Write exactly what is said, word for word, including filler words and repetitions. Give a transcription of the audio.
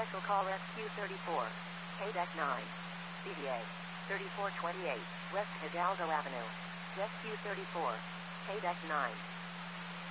Special call Rescue thirty-four. K D E C nine. C D A thirty-four twenty-eight, West Hidalgo Avenue. Rescue thirty-four. K D E C nine.